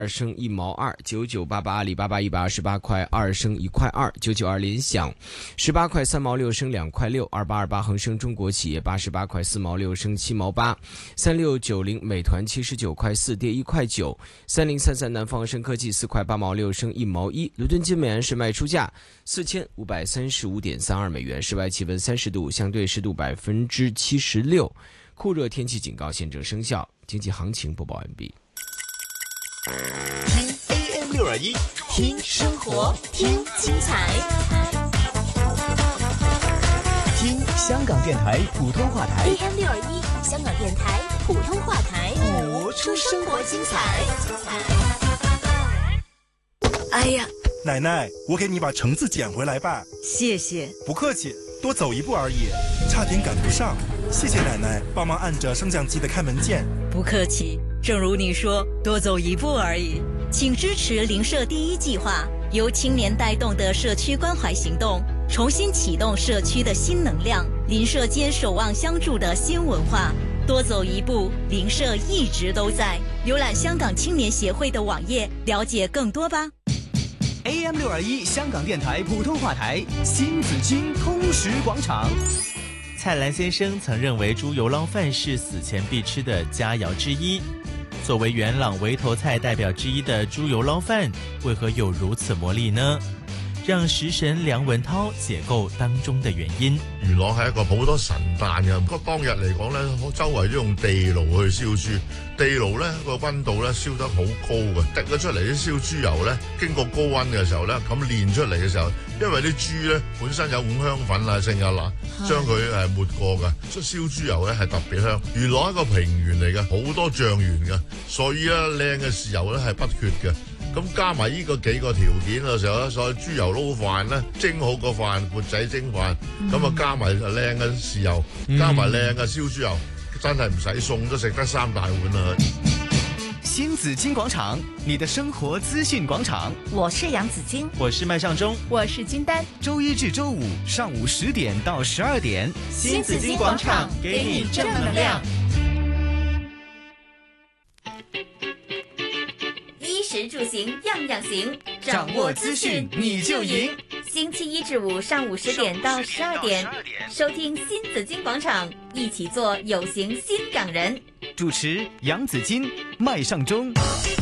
升1毛2，9988阿里巴巴128块2升1块2，992联想18块3毛6升2块6，2828恒生中国企业88块4毛6升7毛8，3690美团79块4跌1块9，3033南方恒生科技4块8毛6升1毛1。伦敦金美元是卖出价4535.32美元，室外气温30度，相对湿度76%，酷热天气警告现正生效。经济行情播报完毕。 听 AM621，听生活，听精彩，听香港电台普通话台 AM621，香港电台普通话台， 播出生活精彩。 哎呀， 奶奶，我给你把橙子捡回来吧。 谢谢。 不客气，多走一步而已，差点赶不上。谢谢奶奶帮忙按着升降机的开门键。 不客气，正如你说，多走一步而已。请支持邻舍第一计划，由青年带动的社区关怀行动，重新启动社区的新能量，邻舍间守望相助的新文化。多走一步，邻舍一直都在。浏览香港青年协会的网页，了解更多吧。 AM621香港电台普通话台新紫荆通识广场。 蔡澜先生曾认为猪油捞饭是死前必吃的佳肴之一。作为元朗围头菜代表之一的猪油捞饭，为何有如此魔力呢？讓食神梁文韜解構當中的原因。 元朗係一個好多神誕嘅，不過當日嚟講咧，周圍都用地爐去燒豬，地爐咧個溫度咧燒得好高嘅，滴咗出嚟啲燒豬油咧，經過高溫嘅時候咧，咁煉出嚟嘅時候，因為啲豬咧本身有五香粉啊、剩啊嗱，將佢抹過嘅，所以燒豬油咧係特別香。元朗一個平原嚟嘅，好多醬園嘅，所以咧靚嘅豉油咧係不缺嘅。咁加埋呢個幾個條件嘅時候咧，所以豬油撈飯咧蒸好個飯，缽仔蒸飯，咁啊加埋靚嘅豉油，加埋靚嘅燒豬油，真係唔使餸都食得3大碗啦。 新紫荊廣場，你的生活資訊廣場。 我是楊子矜， 我是麥尚中， 我是金丹。 周一至周五上午10點到12點， 新紫荊廣場給你正能量。衣食住行樣樣行， 掌握資訊你就贏。 星期一至五上午10點到12點，收聽新紫荊廣場，一起做有型新港人。 主持楊子矜、麥尚中。